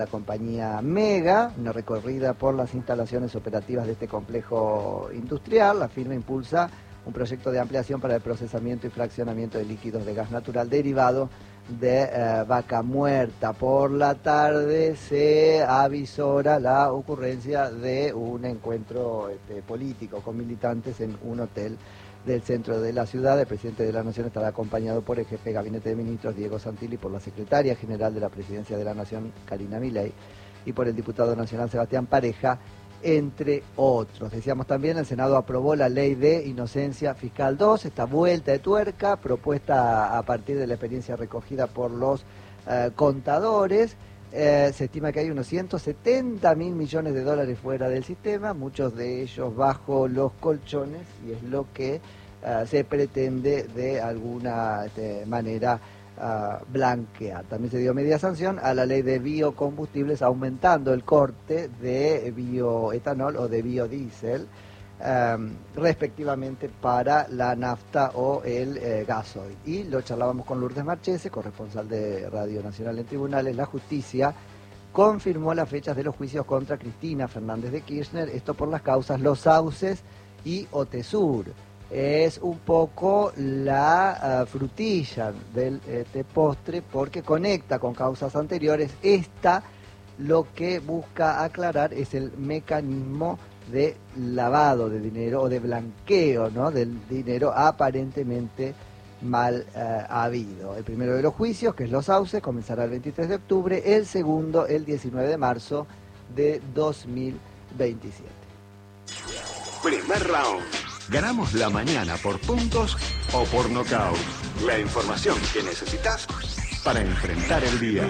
la compañía Mega, una recorrida por las instalaciones operativas de este complejo industrial. La firma impulsa un proyecto de ampliación para el procesamiento y fraccionamiento de líquidos de gas natural derivado de vaca muerta. Por la tarde se avisora la ocurrencia de un encuentro político con militantes en un hotel del centro de la ciudad. El presidente de la Nación estará acompañado por el jefe de Gabinete de Ministros, Diego Santilli, por la secretaria general de la Presidencia de la Nación, Karina Milei, y por el diputado nacional Sebastián Pareja, entre otros. Decíamos también, el Senado aprobó la Ley de Inocencia Fiscal 2, esta vuelta de tuerca, propuesta a partir de la experiencia recogida por los contadores. Se estima que hay unos 170.000 millones de dólares fuera del sistema, muchos de ellos bajo los colchones, y es lo que se pretende de alguna manera blanquear. También se dio media sanción a la ley de biocombustibles, aumentando el corte de bioetanol o de biodiesel, respectivamente para la nafta o el gasoil. Y lo charlábamos con Lourdes Marchese, corresponsal de Radio Nacional en Tribunales. La justicia confirmó las fechas de los juicios contra Cristina Fernández de Kirchner, esto por las causas Los Sauces y Otesur. Es un poco la frutilla del postre, porque conecta con causas anteriores. Esta lo que busca aclarar es el mecanismo de lavado de dinero o de blanqueo, ¿no?, del dinero aparentemente mal habido. El primero de los juicios, que es Los Sauces, comenzará el 23 de octubre, el segundo el 19 de marzo de 2027. Primer round. Ganamos la mañana por puntos o por nocaut. La información que necesitas para enfrentar el día.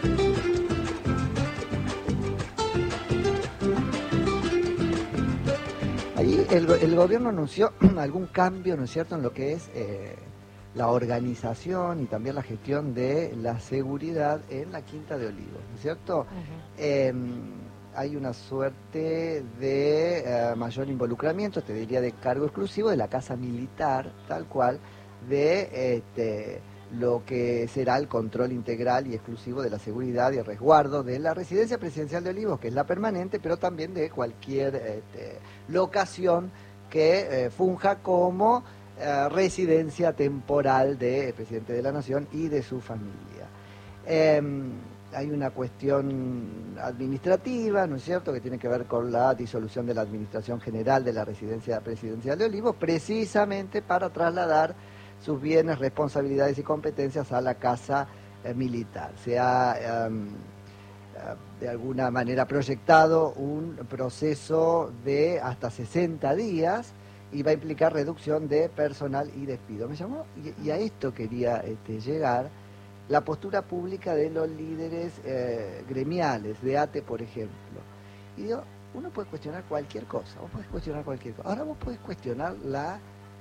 Ahí el gobierno anunció algún cambio, ¿no es cierto?, en lo que es la organización y también la gestión de la seguridad en la Quinta de Olivos, ¿no es cierto? Hay una suerte de mayor involucramiento, te diría de cargo exclusivo, de la Casa Militar, tal cual, de lo que será el control integral y exclusivo de la seguridad y el resguardo de la residencia presidencial de Olivos, que es la permanente, pero también de cualquier locación que funja como residencia temporal del presidente de la Nación y de su familia. Hay una cuestión administrativa, ¿no es cierto?, que tiene que ver con la disolución de la Administración General de la Residencia Presidencial de Olivos, precisamente para trasladar sus bienes, responsabilidades y competencias a la Casa Militar. Se ha de alguna manera proyectado un proceso de hasta 60 días y va a implicar reducción de personal y despido. Me llamó, y a esto quería llegar, la postura pública de los líderes gremiales, de ATE, por ejemplo. Y digo, uno puede cuestionar cualquier cosa, vos podés cuestionar cualquier cosa. Ahora vos podés cuestionar la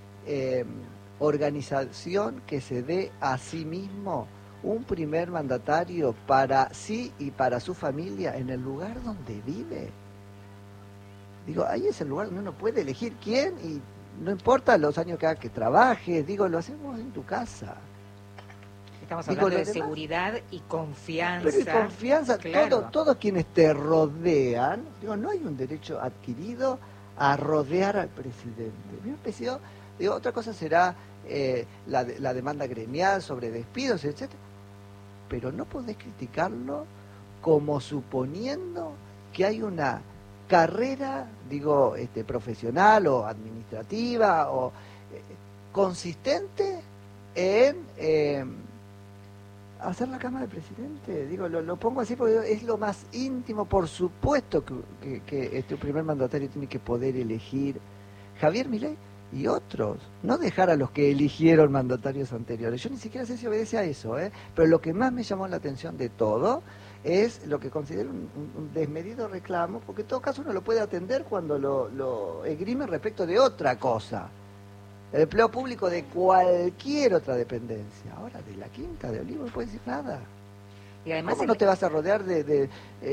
organización que se dé a sí mismo un primer mandatario para sí y para su familia en el lugar donde vive. Digo, ahí es el lugar donde uno puede elegir quién, y no importa los años que trabajes, digo, lo hacemos en tu casa. Estamos hablando de seguridad y confianza. Pero y confianza, claro. todos quienes te rodean, digo, no hay un derecho adquirido a rodear al presidente. Me pareció, digo, otra cosa será la demanda gremial sobre despidos, etcétera, pero no podés criticarlo como suponiendo que hay una carrera, digo, profesional o administrativa o consistente en hacer la cama del presidente. Digo, lo pongo así porque es lo más íntimo. Por supuesto que un primer mandatario tiene que poder elegir Javier Milei y otros, no dejar a los que eligieron mandatarios anteriores. Yo ni siquiera sé si obedece a eso, pero lo que más me llamó la atención de todo es lo que considero un desmedido reclamo, porque en todo caso uno lo puede atender cuando lo esgrime respecto de otra cosa, el empleo público de cualquier otra dependencia. Ahora de la Quinta de Olivos no puede decir nada. Y además ¿Cómo no te vas a rodear de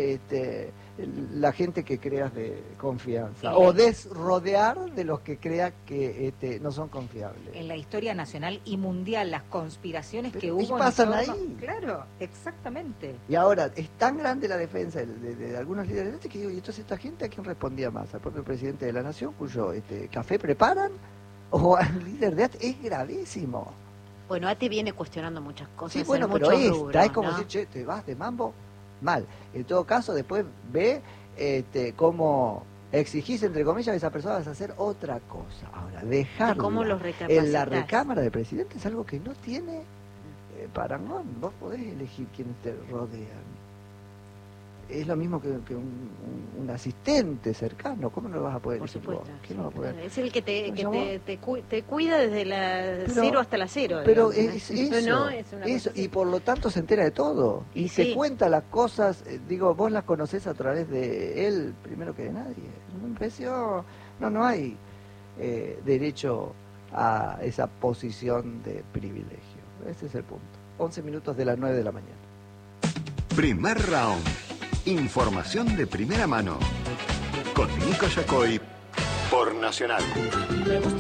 la gente que creas de confianza? O desrodear de los que creas que no son confiables. En la historia nacional y mundial, las conspiraciones que hubo... Y pasan ahí. Claro, exactamente. Y ahora, es tan grande la defensa de algunos líderes que digo, y entonces esta gente, ¿a quién respondía más? ¿Al propio presidente de la nación, cuyo café preparan? ¿O al líder de ATE? Es gravísimo. Bueno, ATE viene cuestionando muchas cosas. Sí, bueno, pero esta es como decir, che, te vas de mambo, mal. En todo caso, después ve cómo exigís, entre comillas, a esa persona vas a hacer otra cosa. Ahora, dejarla en la recámara del presidente es algo que no tiene parangón. Vos podés elegir quiénes te rodean. Es lo mismo que un asistente cercano. ¿Cómo no lo vas a poder elegir vos? ¿Quién no va a poder? Es el que te cuida desde la 0 hasta la 0. Pero digamos, eso, y por lo tanto se entera de todo. Y te cuenta las cosas, vos las conocés a través de él, primero que de nadie. Me pareció, no hay derecho a esa posición de privilegio. Ese es el punto. 11 minutos de las 9 de la mañana. Primer round. Información de primera mano. Con Nico Yacoy por Nacional.